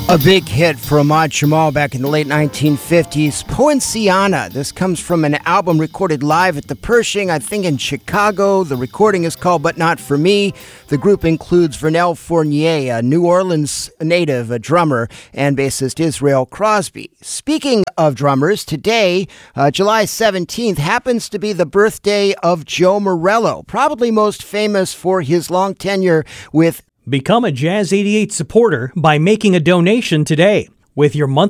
A big hit for Ahmad Jamal back in the late 1950s, Poinciana. This comes from an album recorded live at the Pershing, I think in Chicago. The recording is called But Not For Me. The group includes Vernel Fournier, a New Orleans native, a drummer, and bassist Israel Crosby. Speaking of drummers, today, July 17th, happens to be the birthday of Joe Morello, probably most famous for his long tenure with Become a Jazz 88 supporter by making a donation today. With your monthly